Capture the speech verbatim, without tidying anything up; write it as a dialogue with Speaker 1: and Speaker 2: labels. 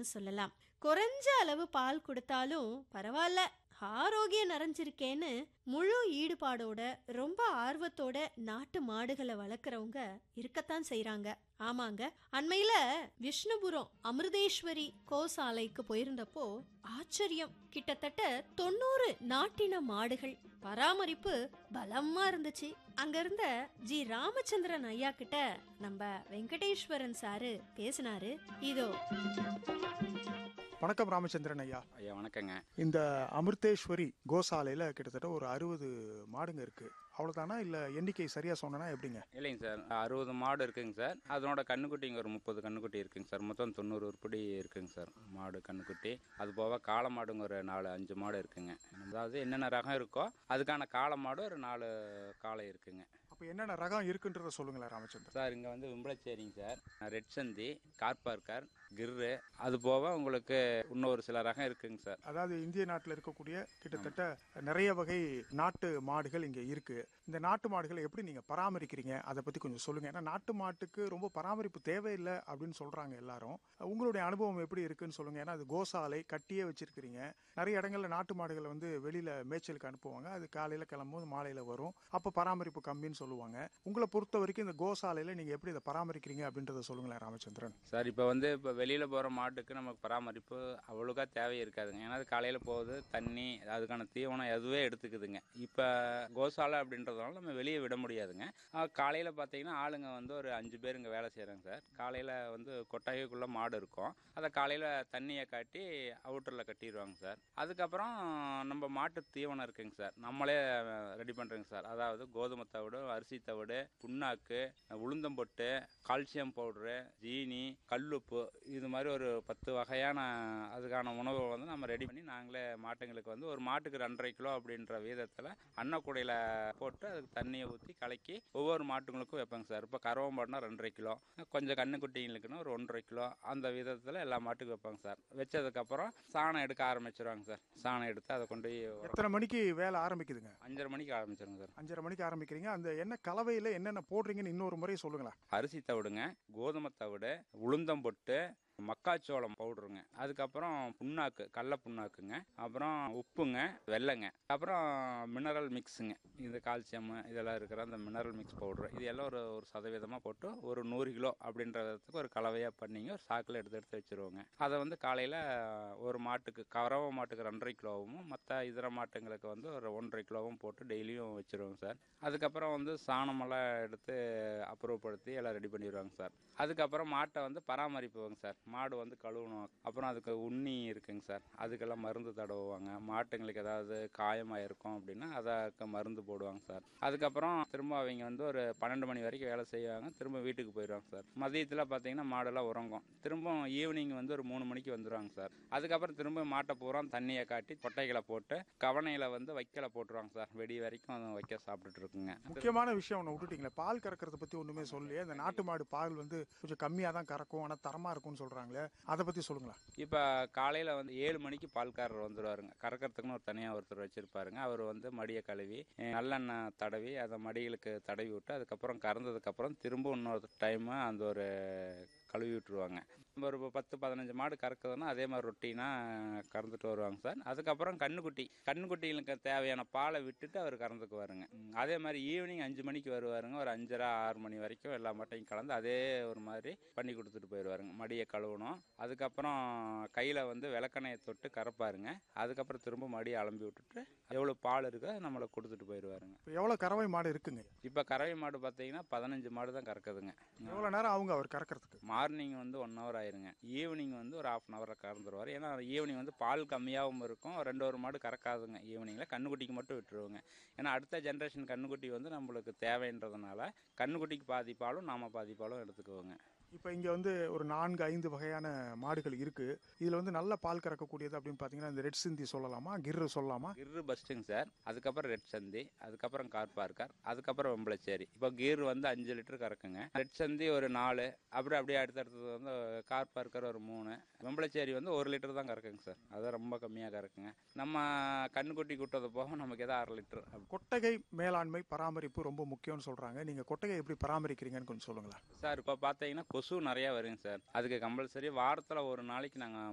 Speaker 1: மாடுன்னு சொல்லலாம். குறைஞ்ச அளவு பால் கொடுத்தாலும் பரவாயில்ல, ஆரோக்கியம் நிறைஞ்சிருக்கேன்னு முழு ஈடுபாடோட ரொம்ப ஆர்வத்தோட நாட்டு மாடுகளை வளர்க்குறவங்க இருக்கத்தான் செய்றாங்க. ஆமாங்க, அண்மையில விஷ்ணுபுரம் அமிர்தேஸ்வரி கோசாலைக்கு போயிருந்தப்போ ஆச்சரியம், கிட்டத்தட்ட தொண்ணூறு நாட்டின மாடுகள், பராமரிப்பு பலமா இருந்துச்சு. அங்க இருந்த ஜி ராமச்சந்திரன் ஐயா கிட்ட நம்ம வெங்கடேஸ்வரன் சாரு பேசினாரு. இதோ.
Speaker 2: வணக்கம் ராமச்சந்திரன் ஐயா.
Speaker 3: ஐயா வணக்கங்க.
Speaker 2: இந்த அமிர்தேஸ்வரி கோசாலையில் கிட்டத்தட்ட ஒரு அறுபது மாடுங்க இருக்கு, அவ்வளோதானா? இல்லை எண்ணிக்கை சரியாக சொன்னா எப்படிங்க?
Speaker 3: இல்லைங்க சார், அறுபது மாடு இருக்குங்க சார். அதனோட கண்ணுக்குட்டிங்க ஒரு முப்பது கண்ணுக்குட்டி இருக்குங்க சார். மொத்தம் தொண்ணூறு உருப்படி இருக்குங்க சார் மாடு கண்ணுக்குட்டி. அது போக காளை மாடுங்க ஒரு நாலு அஞ்சு மாடு இருக்குங்க. அதாவது என்னென்ன ரகம் இருக்கோ அதுக்கான காளை மாடு ஒரு நாலு காளை இருக்குங்க.
Speaker 2: அப்போ என்னென்ன ரகம் இருக்குன்றத சொல்லுங்களேன் ராமச்சந்திரன்
Speaker 3: சார். இங்கே வந்து விம்பளச்சேரிங்க சார், ரெட் சந்தி, கார்பார்க்கர், கிர்ரு, அது போக உங்களுக்கு இன்னொரு சில ரகம் இருக்குங்க சார்.
Speaker 2: அதாவது இந்திய நாட்டில் இருக்கக்கூடிய கிட்டத்தட்ட நிறைய வகை நாட்டு மாடுகள் இங்கே இருக்கு. இந்த நாட்டு மாடுகளை எப்படி நீங்க பராமரிக்கிறீங்க அதை பத்தி கொஞ்சம் சொல்லுங்க. ஏன்னா நாட்டு மாட்டுக்கு ரொம்ப பராமரிப்பு தேவையில்லை அப்படின்னு சொல்றாங்க எல்லாரும். உங்களுடைய அனுபவம் எப்படி இருக்குன்னு சொல்லுங்க. ஏன்னா அது கோசாலை கட்டியே வச்சிருக்கிறீங்க. நிறைய இடங்கள்ல நாட்டு மாடுகளை வந்து வெளியில மேய்ச்சலுக்கு அனுப்புவாங்க. அது காலையில கிளம்பும்போது மாலையில வரும். அப்ப பராமரிப்பு கம்மின்னு சொல்லுவாங்க. உங்களை பொறுத்த வரைக்கும் இந்த கோசாலையில நீங்க எப்படி இதை பராமரிக்கிறீங்க அப்படின்றத சொல்லுங்களேன் ராமச்சந்திரன்
Speaker 3: சார். இப்போ வந்து இப்போ வெளியில் போகிற மாட்டுக்கு நமக்கு பராமரிப்பு அவ்வளோக்கா தேவை இருக்காதுங்க. ஏன்னா அது காலையில் போகுது, தண்ணி, அதுக்கான தீவனம் எதுவே எடுத்துக்குதுங்க. இப்போ கோசாலை அப்படின்றதுனால நம்ம வெளியே விட முடியாதுங்க. காலையில் பார்த்தீங்கன்னா ஆளுங்க வந்து ஒரு அஞ்சு பேர் இங்கே வேலை செய்கிறாங்க சார். காலையில் வந்து கொட்டாய்க்குள்ளே மாடு இருக்கும். அதை காலையில் தண்ணியை காட்டி அவுட்டரில் கட்டிடுவாங்க சார். அதுக்கப்புறம் நம்ம மாட்டு தீவனம் இருக்குங்க சார், நம்மளே ரெடி பண்ணுறோங்க சார். அதாவது கோதுமை தவிடு, அரிசி தவிடு, புண்ணாக்கு, உளுந்தம்பொட்டு, கால்சியம் பவுடரு, ஜீனி, கல்லுப்பு, இது மாதிரி ஒரு பத்து வகையான அதுக்கான உணவை வந்து நம்ம ரெடி பண்ணி நாங்களே மாட்டுங்களுக்கு வந்து ஒரு மாட்டுக்கு ரெண்டரை கிலோ அப்படின்ற வீதத்தில் அன்னக்கூடையில் போட்டு அதுக்கு தண்ணியை ஊற்றி கலக்கி ஒவ்வொரு மாட்டுங்களுக்கும் வைப்பாங்க சார். இப்போ கறவை மாடுனா ரெண்டரை கிலோ, கொஞ்சம் கண்ணுக்குட்டிங்களுக்குன்னா ஒரு ஒன்றரை கிலோ, அந்த விதத்தில் எல்லா மாட்டுக்கும் வைப்பாங்க சார். வச்சதுக்கப்புறம் சாணம் எடுக்க ஆரம்பிச்சிருவாங்க சார். சாணம் எடுத்து அதை கொண்டு போய்
Speaker 2: எத்தனை மணிக்கு வேலை ஆரம்பிக்குதுங்க?
Speaker 3: அஞ்சரை மணிக்கு ஆரம்பிச்சிருங்க சார்.
Speaker 2: அஞ்சரை மணிக்கு ஆரம்பிக்கிறீங்க. அந்த என்ன கலவையில் என்னென்ன போடுறீங்கன்னு இன்னொரு முறை சொல்லுங்களேன்.
Speaker 3: அரிசி தவிடுங்க, கோதுமை தவிடு, உளுந்தம்பொட்டு, மக்காச்சோளம் பவுடருங்க, அதுக்கப்புறம் புண்ணாக்கு, கடல புண்ணாக்குங்க, அப்புறம் உப்புங்க, வெள்ளைங்க, அப்புறம் மினரல் மிக்ஸுங்க, இது கால்சியம் இதெல்லாம் இருக்கிற அந்த மினரல் மிக்ஸ் பவுடர், இது எல்லாம் ஒரு ஒரு சதவீதமாக போட்டு ஒரு நூறு கிலோ அப்படின்றதுக்கு ஒரு கலவையாக பண்ணிங்க ஒரு சாக்கில் எடுத்து எடுத்து வச்சுருவோங்க. அதை வந்து காலையில் ஒரு மாட்டுக்கு, கறவை மாட்டுக்கு ரெண்டரை கிலோவும், மற்ற இதர மாட்டுங்களுக்கு வந்து ஒரு ஒன்றரை கிலோவும் போட்டு டெய்லியும் வச்சுருவோங்க சார். அதுக்கப்புறம் வந்து சாணமெல்லாம் எடுத்து அப்புறப்படுத்தி எல்லாம் ரெடி பண்ணிடுவாங்க சார். அதுக்கப்புறம் மாட்டை வந்து பராமரிப்புவாங்க சார். மாடு வந்து கழுவணும், அப்புறம் அதுக்கு உண்ணி இருக்குங்க சார், அதுக்கெல்லாம் மருந்து தடவுவாங்க. மாட்டுங்களுக்கு ஏதாவது காயமாயிருக்கும் அப்படின்னா அதுக்கு மருந்து போடுவாங்க சார். அதுக்கப்புறம் திரும்ப அவங்க வந்து ஒரு பன்னெண்டு மணி வரைக்கும் வேலை செய்வாங்க, திரும்ப வீட்டுக்கு போயிடுவாங்க சார். மதியத்தில் பார்த்தீங்கன்னா மாடெல்லாம் உறங்கும். திரும்ப ஈவினிங் வந்து ஒரு மூணு மணிக்கு வந்துடுவாங்க சார். அதுக்கப்புறம் திரும்ப மாட்டை பூரா தண்ணியை காட்டி கொட்டைகளை போட்டு கவனையில் வந்து வைக்கலை போட்டுருவாங்க சார். வெடி வரைக்கும் அதை வைக்க சாப்பிட்டுட்டு இருக்குங்க.
Speaker 2: முக்கியமான விஷயம் ஒன்று விட்டுட்டீங்களே, பால் கறக்கிறத பற்றி ஒன்றுமே சொல்லலையே. அந்த நாட்டு மாடு பால் வந்து கொஞ்சம் கம்மியாக தான் கறக்கும், ஆனால் தரமாக இருக்கும்னு சொல்கிறாங்களே, அதை பற்றி சொல்லுங்களா.
Speaker 3: இப்போ காலையில் வந்து ஏழு மணிக்கு பால்காரர் வந்துடுவாருங்க. கறக்கிறதுக்குன்னு ஒரு தனியாக ஒருத்தர் வச்சிருப்பாருங்க. அவர் வந்து மடியை கழுவி நல்லெண்ணெய் தடவி அதை மடிகளுக்கு தடவி விட்டு அதுக்கப்புறம் கறந்ததுக்கப்புறம் திரும்ப இன்னொரு டைமு அந்த ஒரு கழுவி விட்டுருவாங்க. ஒரு பத்து பதினஞ்சு மாடு கறக்குதுன்னா அதே மாதிரி ரொட்டீனாக கறந்துட்டு வருவாங்க சார். அதுக்கப்புறம் கண்ணுக்குட்டி கண்ணுக்குட்டிகளுக்கு தேவையான பாலை விட்டுட்டு அவர் கறந்துக்குவாருங்க. அதே மாதிரி ஈவினிங் அஞ்சு மணிக்கு வருவாருங்க. ஒரு அஞ்சரை ஆறு மணி வரைக்கும் எல்லா மாட்டையும் கலந்து அதே ஒரு மாதிரி பண்ணி கொடுத்துட்டு போயிடுவாருங்க. மடியை கழுவணும், அதுக்கப்புறம் கையில் வந்து விளக்கெண்ணையை தொட்டு கறப்பாருங்க. அதுக்கப்புறம் திரும்ப மடியை அலம்பி விட்டுட்டு எவ்வளோ பால் இருக்கோ நம்மளை கொடுத்துட்டு போயிடுவாருங்க.
Speaker 2: எவ்வளோ கறவை மாடு இருக்குங்க?
Speaker 3: இப்போ கறவை மாடு பார்த்தீங்கன்னா பதினஞ்சு மாடு தான் கறக்குதுங்க.
Speaker 2: எவ்வளோ நேரம் அவங்க அவர் கறக்கிறதுக்கு?
Speaker 3: மார்னிங் வந்து ஒன் ஹவர் ஆயிருங்க, ஈவினிங் வந்து ஒரு ஹாஃப் அன் ஹவரை கறந்துருவார். ஏன்னா ஈவினிங் வந்து பால் கம்மியாகவும் இருக்கும், ரெண்டு ஒரு மாடு கறக்காதுங்க ஈவினிங்கில். கண்ணுக்குட்டிக்கு மட்டும் விட்டுருவோங்க. ஏன்னா அடுத்த ஜென்ரேஷன் கண்ணுக்குட்டி வந்து நம்மளுக்கு தேவைன்றதுனால கண்ணுக்குட்டிக்கு பாதி பாலும் நாம பாதி பாலும் எடுத்துக்குவோங்க.
Speaker 2: இப்போ இங்கே வந்து ஒரு நான்கு ஐந்து வகையான மாடுகள் இருக்குது. இதில் வந்து நல்ல பால் கறக்கக்கூடியது அப்படின்னு பார்த்தீங்கன்னா இந்த ரெட் சிந்தி சொல்லலாமா, கிர்ரு சொல்லலாமா?
Speaker 3: கிர்ரு பஸ்ட்டுங்க சார், அதுக்கப்புறம் ரெட் சந்தி, அதுக்கப்புறம் கார்பார்க்கர், அதுக்கப்புறம் வெம்பளச்சேரி. இப்போ கிர் வந்து அஞ்சு லிட்டர் கறக்குங்க, ரெட் சந்தி ஒரு நாலு, அப்புறம் அப்படியே அடுத்தடுத்தது வந்து கார்பார்க்கர் ஒரு மூணு, வெம்பளச்சேரி வந்து ஒரு லிட்டர் தான் கறக்குங்க சார். அதான் ரொம்ப கம்மியாக கறக்குங்க. நம்ம கண்ணுக்குட்டி கூட்டது போக நமக்கு எதாவது அரை லிட்டர்.
Speaker 2: கொட்டகை மேலாண்மை பராமரிப்பு ரொம்ப முக்கியம்னு சொல்கிறாங்க. நீங்கள் கொட்டகை எப்படி பராமரிக்கிறீங்கன்னு கொஞ்சம் சொல்லுங்களேன்
Speaker 3: சார். இப்போ பார்த்தீங்கன்னா கொசு நிறையா வருங்க சார். அதுக்கு கம்பல்சரி வாரத்தில் ஒரு நாளைக்கு நாங்கள்